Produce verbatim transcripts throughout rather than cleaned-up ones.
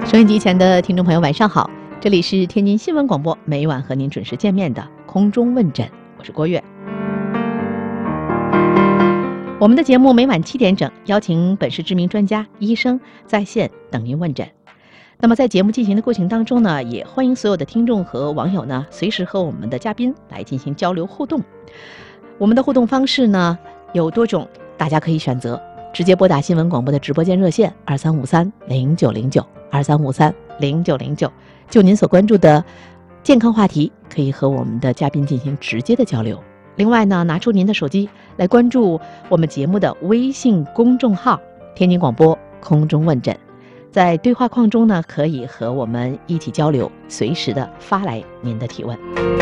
收音机前的听众朋友晚上好，这里是天津新闻广播，每晚和您准时见面的空中问诊，我是郭月。我们的节目每晚七点整邀请本市知名专家、医生在线等您问诊。那么在节目进行的过程当中呢，也欢迎所有的听众和网友呢，随时和我们的嘉宾来进行交流互动。我们的互动方式呢有多种，大家可以选择直接拨打新闻广播的直播间热线二三五三零九零九二三五三零九零九，就您所关注的健康话题，可以和我们的嘉宾进行直接的交流。另外呢，拿出您的手机来关注我们节目的微信公众号天津广播空中问诊，在对话框中呢，可以和我们一起交流，随时的发来您的提问。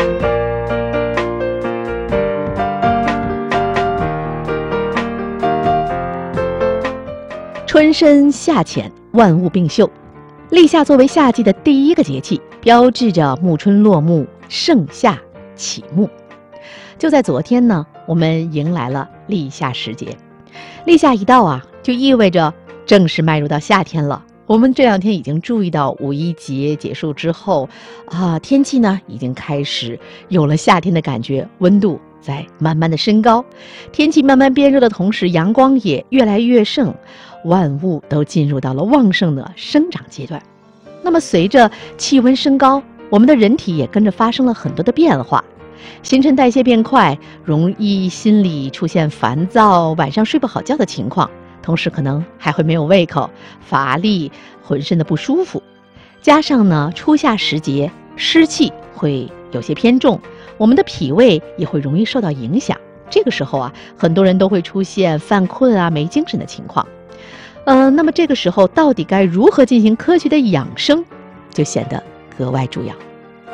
春深夏浅，万物并秀。立夏作为夏季的第一个节气，标志着暮春落幕，盛夏启幕。就在昨天呢，我们迎来了立夏时节。立夏一到啊，就意味着正式迈入到夏天了。我们这两天已经注意到，五一节结束之后啊，天气呢已经开始有了夏天的感觉，温度在慢慢的升高，天气慢慢变热的同时，阳光也越来越盛，万物都进入到了旺盛的生长阶段。那么随着气温升高，我们的人体也跟着发生了很多的变化，新陈代谢变快，容易心里出现烦躁，晚上睡不好觉的情况，同时可能还会没有胃口、乏力、浑身的不舒服。加上呢，初夏时节湿气会有些偏重，我们的脾胃也会容易受到影响。这个时候啊，很多人都会出现犯困啊、没精神的情况。呃，那么这个时候到底该如何进行科学的养生，就显得格外重要。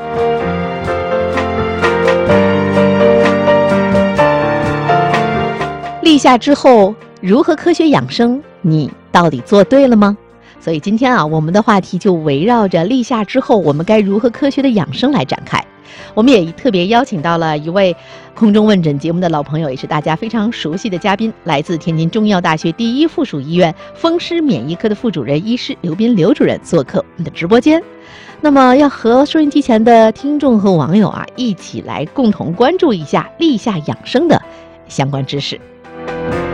立夏之后如何科学养生，你到底做对了吗？所以今天啊，我们的话题就围绕着立夏之后我们该如何科学的养生来展开。我们也特别邀请到了一位空中问诊节目的老朋友，也是大家非常熟悉的嘉宾，来自天津中医药大学第一附属医院风湿免疫科的副主任医师刘斌刘主任做客我们的直播间。那么要和收音机前的听众和网友啊，一起来共同关注一下立夏养生的相关知识。